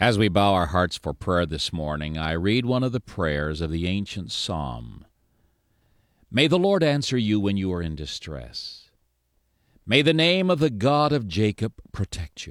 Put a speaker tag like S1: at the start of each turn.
S1: As we bow our hearts for prayer this morning, I read one of the prayers of the ancient psalm. May the Lord answer you when you are in distress. May the name of the God of Jacob protect you.